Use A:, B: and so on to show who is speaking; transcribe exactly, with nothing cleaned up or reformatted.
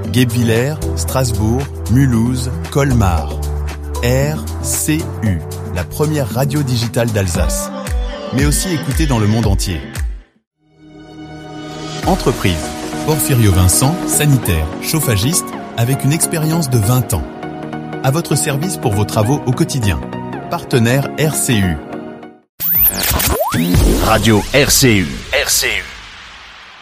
A: Guebwiller, Strasbourg, Mulhouse, Colmar. R C U, la première radio digitale d'Alsace. Mais aussi écoutée dans le monde entier. Entreprise. Porfirio Vincent, sanitaire, chauffagiste, avec une expérience de vingt ans. À votre service pour vos travaux au quotidien. Partenaire R C U.
B: Radio R C U. R C U.